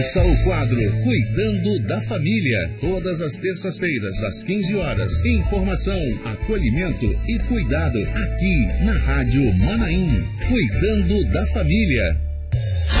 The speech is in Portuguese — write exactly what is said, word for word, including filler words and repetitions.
Ouça o quadro Cuidando da Família, todas as terças-feiras, às quinze horas. Informação, acolhimento e cuidado aqui na Rádio Manaim. Cuidando da Família.